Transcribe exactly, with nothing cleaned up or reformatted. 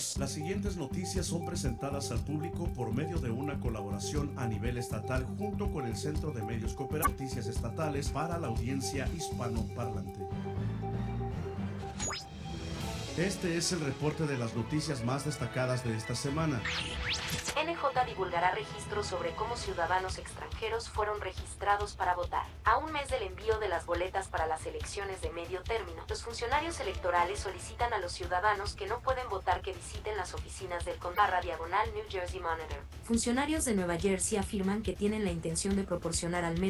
News. Las siguientes noticias son presentadas al público por medio de una colaboración a nivel estatal junto con el Centro de Medios Cooperativos, Noticias Estatales para la audiencia hispanoparlante. Este es el reporte de las noticias más destacadas de esta semana. N J divulgará registros sobre cómo ciudadanos extranjeros fueron registrados para votar. A un mes del envío de las boletas para las elecciones de medio término, los funcionarios electorales solicitan a los ciudadanos que no pueden votar que visiten las oficinas del condado barra diagonal New Jersey Monitor. Funcionarios de Nueva Jersey afirman que tienen la intención de proporcionar al menos